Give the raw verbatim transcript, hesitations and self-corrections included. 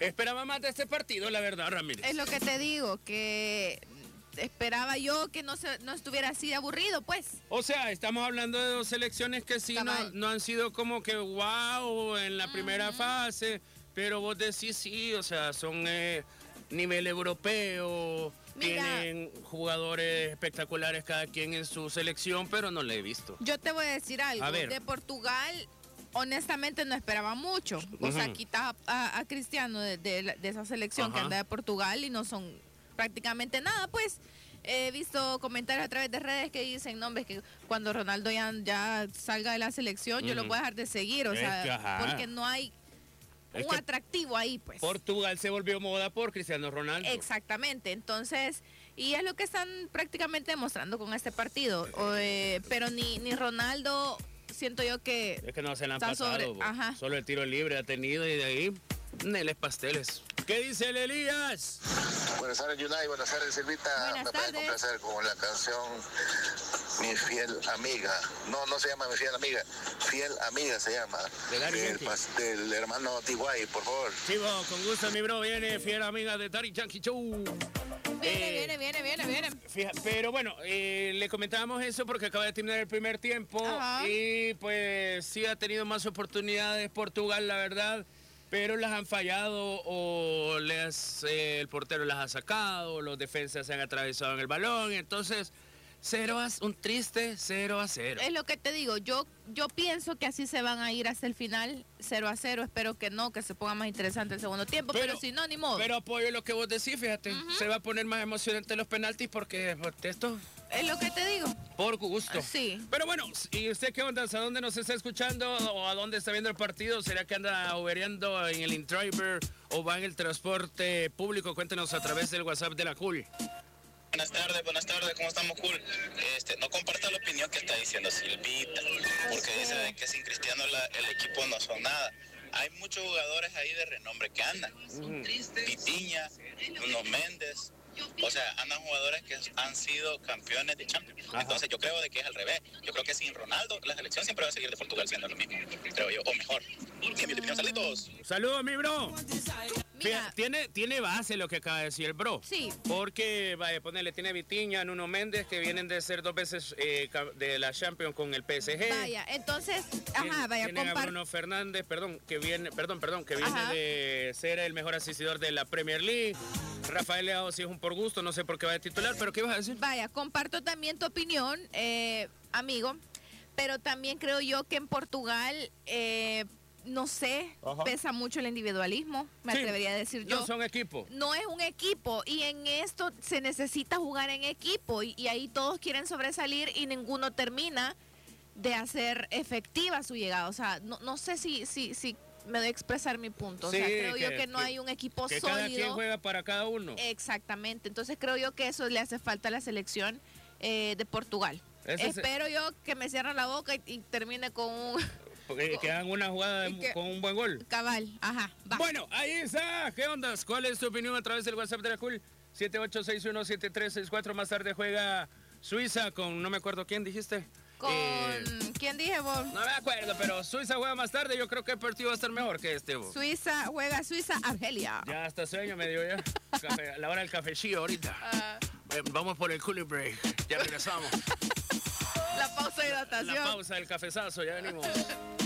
Esperaba más de este partido, la verdad, Ramírez. Es lo que te digo, que esperaba yo que no se, no estuviera así de aburrido, pues. O sea, estamos hablando de dos selecciones que sí no, no han sido como que wow en la uh-huh. primera fase, pero vos decís sí, o sea, son eh, nivel europeo, Mira, tienen jugadores espectaculares cada quien en su selección, pero no le he visto. Yo te voy a decir algo, a ver. De Portugal... Honestamente no esperaba mucho. O uh-huh. sea, quitas a, a Cristiano de, de, de esa selección uh-huh. que anda de Portugal y no son prácticamente nada, pues. He visto comentarios a través de redes que dicen, no, hombre, que cuando Ronaldo ya, ya salga de la selección, uh-huh. yo lo voy a dejar de seguir, o es sea, que, porque no hay es un atractivo ahí, pues. Portugal se volvió moda por Cristiano Ronaldo. Exactamente, entonces, y es lo que están prácticamente demostrando con este partido, o, eh, pero ni, ni Ronaldo... Siento yo que... Es que no se le han pasado. Sobre, ajá. Solo el tiro libre ha tenido y de ahí, neles pasteles. ¿Qué dice el Elías? Buenas tardes, Yunay. Buenas tardes, Silvita. Buenas Me parece un placer con la canción Mi Fiel Amiga. No, no se llama Mi Fiel Amiga. Fiel Amiga se llama. Del, del hermano Tiguay, por favor. Chivo, con gusto, mi bro. Viene Fiel Amiga de Daddy Yankee Show. Viene, eh, viene, viene, viene, viene. Fija, pero bueno, eh, le comentábamos eso porque acaba de terminar el primer tiempo. Ajá. Y pues sí ha tenido más oportunidades Portugal, la verdad, pero las han fallado o les, eh, el portero las ha sacado, los defensas se han atravesado en el balón, entonces... Cero a, un triste cero a cero. Es lo que te digo, yo yo pienso que así se van a ir hasta el final, cero a cero, espero que no, que se ponga más interesante el segundo tiempo, pero, pero si no, ni modo. Pero apoyo lo que vos decís, fíjate, uh-huh. se va a poner más emocionante los penaltis porque pues, esto... Es lo que te digo. Por gusto. Sí. Pero bueno, ¿y usted qué onda? ¿A dónde nos está escuchando o a dónde está viendo el partido? ¿Será que anda ubereando en el InDriver o va en el transporte público? Cuéntenos a través del WhatsApp de la Cool. Buenas tardes, buenas tardes, ¿cómo estamos, Cool? Este, no comparta la opinión que está diciendo Silvita, porque dice de que sin Cristiano la, el equipo no son nada. Hay muchos jugadores ahí de renombre que andan. Mm. Vitiña, Nuno Méndez, o sea, andan jugadores que han sido campeones de Champions. Ajá. Entonces yo creo de que es al revés. Yo creo que sin Ronaldo la selección siempre va a seguir de Portugal siendo lo mismo, creo yo, o mejor. ¿Qué mi opinión? Saludos. Saludos, mi bro. Mira, tiene, tiene base lo que acaba de decir el bro. Sí. Porque, vaya, ponerle, tiene Vitiña, Nuno Méndez, que vienen de ser dos veces eh, de la Champions con el P S G. Vaya, entonces, ajá, vaya, Tienen compar- a Bruno Fernández, perdón, que viene, perdón, perdón, que viene ajá. de ser el mejor asistidor de la Premier League. Rafael Leao sí es un por gusto, no sé por qué va de titular, pero ¿qué vas a decir? Vaya, comparto también tu opinión, eh, amigo, pero también creo yo que en Portugal... Eh, no sé, ajá. pesa mucho el individualismo, me sí, atrevería a decir yo. No son equipos. No es un equipo y en esto se necesita jugar en equipo y, y ahí todos quieren sobresalir y ninguno termina de hacer efectiva su llegada. O sea, no, no sé si, si, si me doy a expresar mi punto. Sí, o sea, creo que, yo que no que, hay un equipo que sólido. Cada quien juega para cada uno. Exactamente. Entonces creo yo que eso le hace falta a la selección eh, de Portugal. Ese Espero se... yo que me cierren la boca y, y termine con un... Porque que hagan una jugada de, que, con un buen gol. Cabal, ajá. Va. Bueno, ahí está. ¿Qué ondas? ¿Cuál es tu opinión a través del WhatsApp de la Cool? siete ocho seis uno siete tres seis cuatro. Más tarde juega Suiza con, no me acuerdo quién dijiste. Con, eh, ¿quién dije vos? No me acuerdo, pero Suiza juega más tarde. Yo creo que el partido va a estar mejor que este vos. Suiza juega Suiza, Argelia. Ya hasta sueño me dio ya. Café, la hora del cafecillo ahorita. Uh, eh, vamos por el cooling break. Ya regresamos. La pausa de hidratación. La pausa del cafezazo, ya venimos.